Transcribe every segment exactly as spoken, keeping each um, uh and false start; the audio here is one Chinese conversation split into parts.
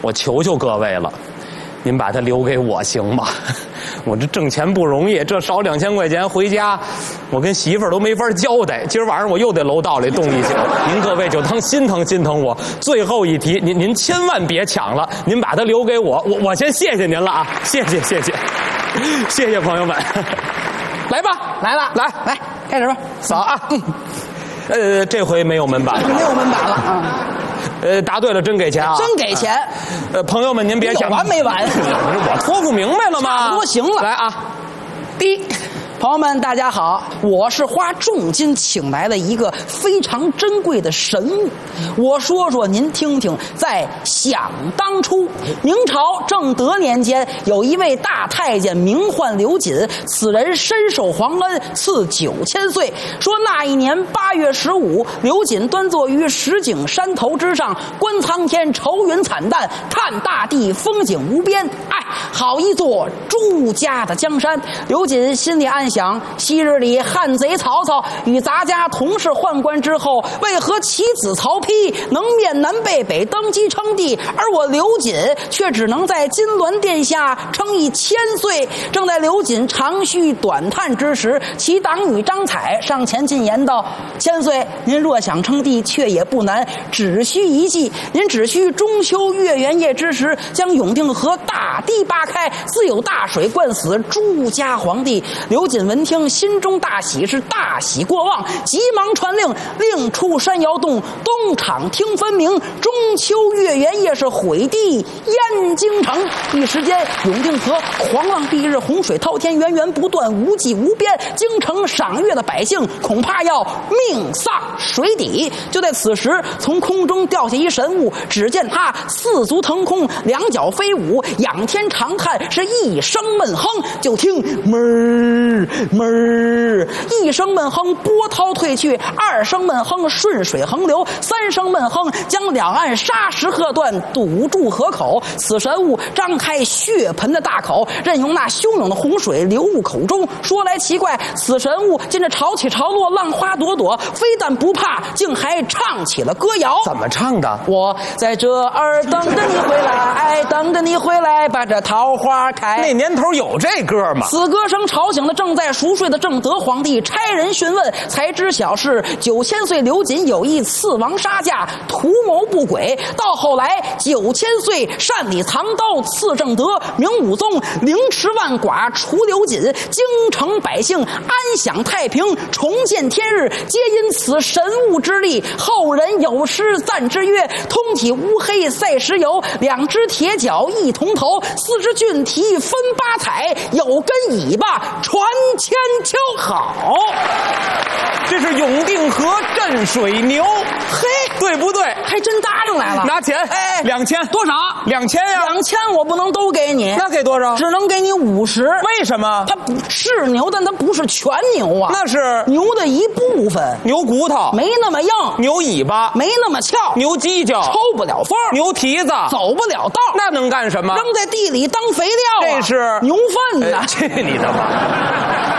我求求各位了，您把它留给我行吗？我这挣钱不容易，这少两千块钱回家，我跟媳妇儿都没法交代。今儿晚上我又得楼道里冻一宿，您各位就当心疼心疼我。最后一提，您您千万别抢了，您把它留给我，我我先谢谢您了啊，谢谢谢谢，谢谢朋友们。来吧， 来了， 来来，开始吧， 扫啊。嗯，呃，这回没有门板了， 没有门板了啊。 呃，答对了，真给钱啊！ 真给钱。 呃，朋友们，您别想有完没完？ 我托付明白了吗？ 差不多行了。 来啊， 第一。朋友们，大家好，我是花重金请来的一个非常珍贵的神物。我说说您听听，在想当初，明朝正德年间，有一位大太监名唤刘瑾，此人深受皇恩，赐九千岁。说那一年八月十五，刘瑾端坐于石景山头之上，观苍天，愁云惨淡，看大地，风景无边。哎，好一座朱家的江山。刘瑾心里暗想，昔日里汉贼曹操与咱家同是宦官之后，为何其子曹丕能面南背北登基称帝，而我刘瑾却只能在金銮殿下称一千岁？正在刘瑾长吁短叹之时，其党羽张彩上前进言道：千岁，您若想称帝，却也不难，只需一计。您只需中秋月圆夜之时，将永定河大堤扒开，自有大水灌死朱家皇帝。刘瑾闻听，心中大喜，是大喜过望，急忙传令，令出山摇动，东厂听分明，中秋月圆夜是毁地燕京城。一时间，永定河狂浪蔽日，洪水滔天，源源不断，无际无边。京城赏月的百姓恐怕要命丧水底。就在此时，从空中掉下一神物，只见他四足腾空，两脚飞舞，仰天长叹，是一声闷哼。就听闷儿闷儿，一声闷哼，波涛退去；二声闷哼，顺水横流；三声闷哼，将两岸沙石河段堵住河口。此神物张开血盆的大口，任由那汹涌的洪水流入口中。说来奇怪，此神物见着潮起潮落，浪花朵朵，非但不怕，竟还唱起了歌谣。 怎么唱的？ 我在这儿等着你回来，等着你回来，把这桃花开。 那年头有这歌吗？ 此歌声吵醒了正在熟睡的正德皇帝，差人询问，才知晓是九千岁刘瑾有意刺王杀驾，图谋不轨。到后来，九千岁擅里藏刀刺正德，明武宗凌迟万寡除刘瑾，京城百姓安享太平，重见天日，皆因此神物之力。后人有诗赞之曰：通体乌黑赛石油，两只铁脚一同头，四只俊蹄分八彩，有根尾巴传千秋。好， 这是永定河镇水牛， 嘿， 对不对？ 还真搭上来了。 拿钱， 哎， 两千， 多少？ 两千呀！ 两千我不能都给你， 那给多少？ 只能给你五十。 为什么？ 它是牛，但它不是全牛啊。 那是牛的一部分， 牛骨头没那么硬， 牛尾巴没那么翘， 牛犄角抽不了风， 牛蹄子走不了道， 那能干什么？ 扔在地里当肥料啊！ 这是牛粪呢！ 哎去你的吧！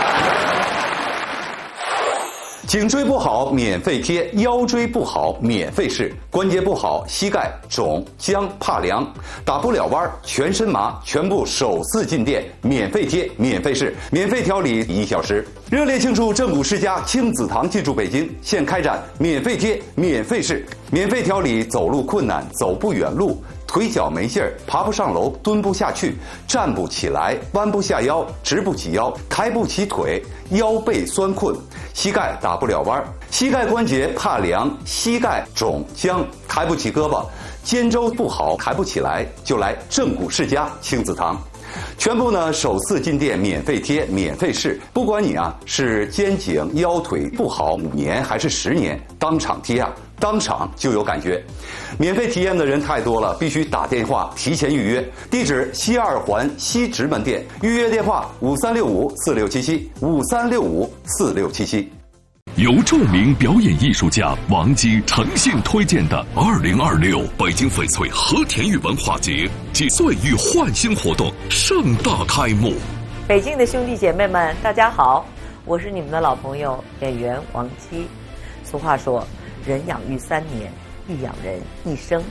颈椎不好免费贴，腰椎不好免费试，关节不好膝盖肿僵怕凉打不了弯全身麻，全部首次进店免费贴免费试，免费调理一小时。热烈庆祝正骨世家亲子堂进驻北京，现开展免费贴免费试，免费调理走路困难走不远路，腿脚没劲儿，爬不上楼，蹲不下去，站不起来，弯不下腰，直不起腰，抬不起腿，腰背酸困，膝盖打不了弯，膝盖关节怕凉，膝盖肿僵，抬不起胳膊，肩周不好，抬不起来，就来正骨世家亲子堂。全部呢首次进店免费贴免费试，不管你啊是肩颈腰腿不好五年还是十年，当场贴啊当场就有感觉。免费体验的人太多了，必须打电话提前预约。地址西二环西直门店，预约电话五三六五四六七七五三六五四六七七。 由著名表演艺术家王姬诚信推荐的二零二六北京翡翠和田玉文化节及岁与焕新活动盛大开幕。 北京的兄弟姐妹们，大家好，我是你们的老朋友演员王姬。俗话说，人养育三年，亦养人一生。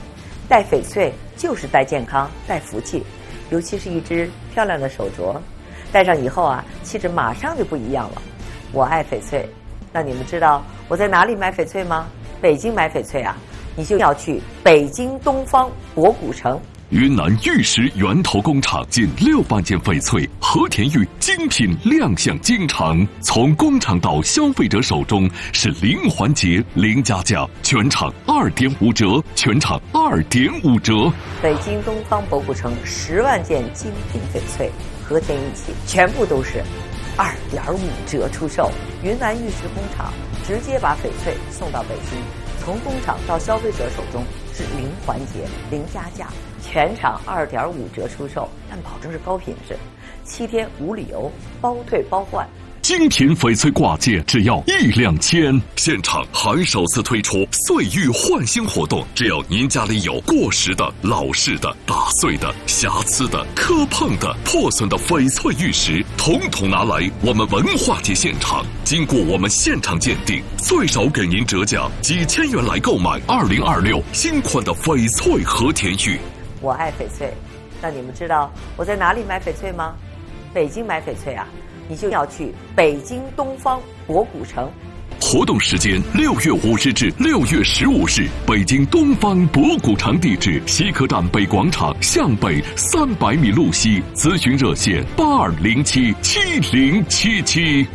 戴翡翠就是带健康、带福气，尤其是一只漂亮的手镯，戴上以后啊，气质马上就不一样了。我爱翡翠，那你们知道我在哪里买翡翠吗？北京买翡翠啊，你就要去北京东方博古城。 云南玉石源头工厂近六万件翡翠和田玉精品亮相京城，从工厂到消费者手中是零环节、零加价，全场二点五折，全场二点五折。 北京东方博古城十万件精品翡翠和田玉器，全部都是二点五折出售。云南玉石工厂直接把翡翠送到北京，从工厂到消费者手中是零环节、零加价。全场二点五折出售，但保证是高品质，七天无理由，包退包换。 精品翡翠挂件只要一两千，现场还首次推出岁玉换新活动，只要您家里有过时的、老式的、打碎的、瑕疵的、磕碰的、破损的翡翠玉石，统统拿来我们文化节现场，经过我们现场鉴定，最少给您折价几千元来购买二零二六新款的翡翠和田玉。 我爱翡翠，那你们知道我在哪里买翡翠吗？北京买翡翠啊，你就要去北京东方博古城。 活动时间六月五日至六月十五日，北京东方博古城地址西客站北广场向北三百米路西，咨询热线八二零七七零七七。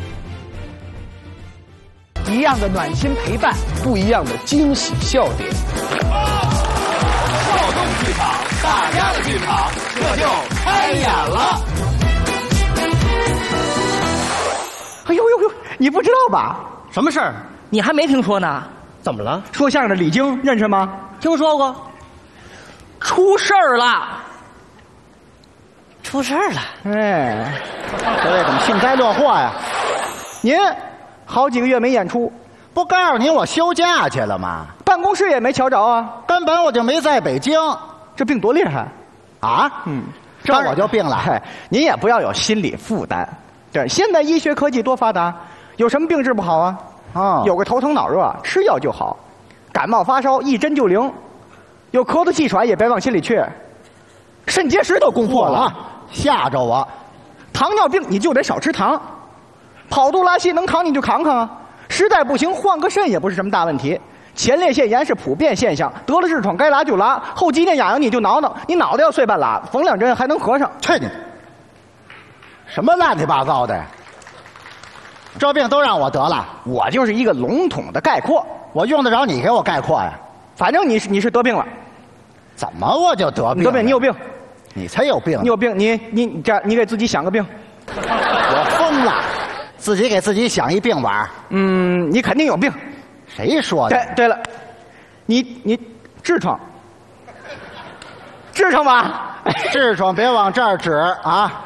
一样的暖心陪伴，不一样的惊喜笑点。 跳动剧场，大家的剧场，这就开演了。 哎呦呦呦，你不知道吧？ 什么事儿？ 你还没听说呢？ 怎么了？ 说相声的李菁认识吗？ 听说过。出事儿了！出事儿了！ 哎，这位怎么幸灾乐祸呀？您好几个月没演出， 不告诉您我休假去了吗？ 办公室也没瞧着啊， 根本我就没在北京。 这病多厉害啊！ 嗯， 这我就病了。 嗨，您也不要有心理负担。对，现在医学科技多发达，有什么病治不好啊？ 哦， 有个头疼脑热，吃药就好；感冒发烧，一针就灵；有咳嗽气喘，也别往心里去。肾结石都攻破了， 啊，吓着我。 糖尿病你就得少吃糖，跑肚拉稀能扛你就扛扛啊，实在不行换个肾也不是什么大问题。前列腺炎是普遍现象，得了痔疮该拉就拉，后脊梁痒痒你就挠挠，你脑袋要碎半拉，缝两针还能合上。 去你！什么乱七八糟的？这病都让我得了， 我就是一个笼统的概括， 我用得着你给我概括呀？ 反正你是你是得病了。 怎么我就得病？ 你得病，你有病， 你才有病， 你有病，你你你这你给自己想个病。 我疯了，自己给自己想一病丸。 嗯，你肯定有病。 谁说的？ 对对了，你你痔疮，痔疮吧？ 痔疮别往这儿指啊！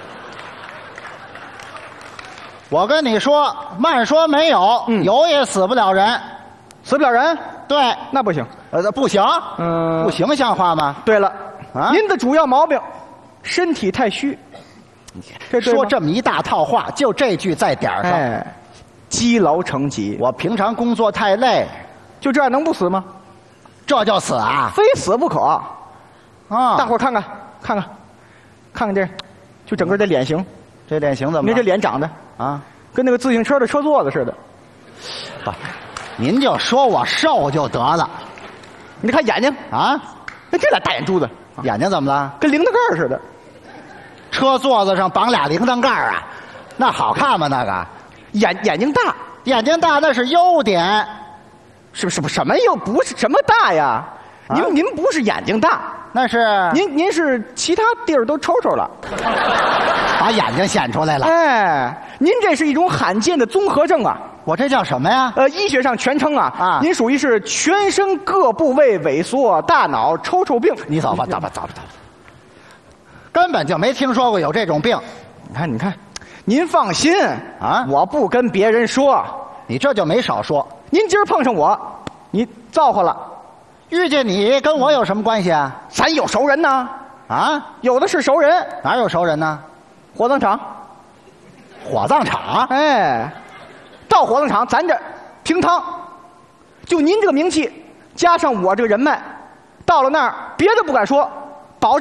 我跟你说，慢说没有， 嗯、 有也死不了人， 死不了人。 对， 那不行， 呃，不行， 嗯， 不行，像话吗？ 对了， 啊， 您的主要毛病，身体太虚。 这说这么一大套话，就这句在点儿上。 哎，积劳成疾。 我平常工作太累， 就这样能不死吗？ 这就死啊？ 非死不可。 啊！ 大伙儿看看，看看，看看这，就整个这脸型， 这脸型怎么了？ 您这脸长得啊， 跟那个自行车的车座子似的。 不，您就说我瘦就得了。 你看眼睛啊， 那这俩大眼珠子， 眼睛怎么了？ 跟铃铛盖似的。 车座子上绑俩铃铛盖啊，那好看吗？那个眼眼睛大， 眼睛大那是优点， 是不是？什么又不是什么大呀？ 啊、 您您不是眼睛大， 那是您您是其他地儿都抽抽了， 把眼睛显出来了。 哎，您这是一种罕见的综合症啊！ 我这叫什么呀？ 呃，医学上全称啊， 啊， 您属于是全身各部位萎缩、大脑抽抽病。 你走吧，走吧，走吧，走吧。根本就没听说过有这种病。 你看，你看，您放心啊， 我不跟别人说， 你这就没少说。 您今儿碰上我，你造化了。 遇见你跟我有什么关系啊？ 咱有熟人呢。 啊， 有的是熟人。 哪有熟人呢？ 火葬场。 火葬场？ 哎，到火葬场咱这平汤，就您这个名气，加上我这个人脉， 到了那儿，别的不敢说，